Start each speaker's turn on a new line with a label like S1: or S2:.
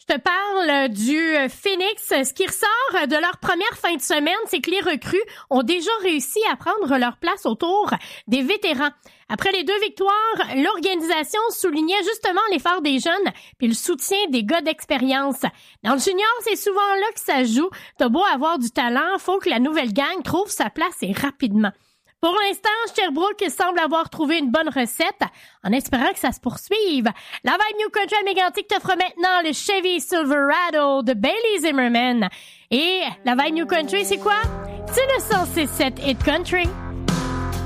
S1: Je te parle du Phoenix. Ce qui ressort de leur première fin de semaine, c'est que les recrues ont déjà réussi à prendre leur place autour des vétérans. Après les 2 victoires, l'organisation soulignait justement l'effort des jeunes puis le soutien des gars d'expérience. Dans le junior, c'est souvent là que ça joue. T'as beau avoir du talent, faut que la nouvelle gang trouve sa place et rapidement. Pour l'instant, Sherbrooke semble avoir trouvé une bonne recette, en espérant que ça se poursuive. La Vibe New Country à Mégantic t'offre maintenant le Chevy Silverado de Bailey Zimmerman. Et la Vibe New Country, c'est quoi? C'est le 106.7 Hit Country.